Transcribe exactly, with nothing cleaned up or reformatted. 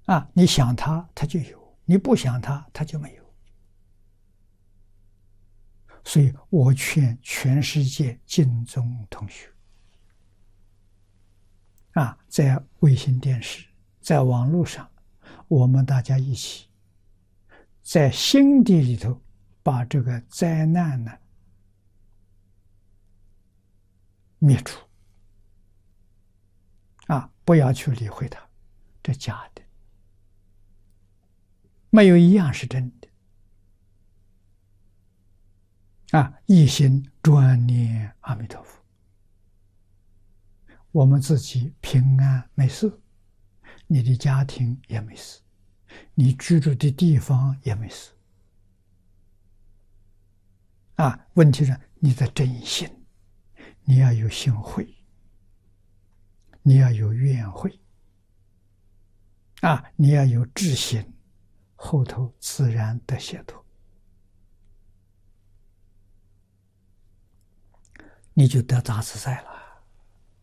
啊，你想它，它就有；你不想它，它就没有。所以我劝全世界敬宗同学啊，在卫星电视，在网络上，我们大家一起在心底里头把这个灾难呢灭除啊，不要去理会它，这假的，没有一样是真的啊！一心专念阿弥陀佛，我们自己平安没事，你的家庭也没事，你居住的地方也没事啊。问题是你的真心，你要有心慧，你要有愿慧啊，你要有志心，后头自然得解脱，你就得大自在了。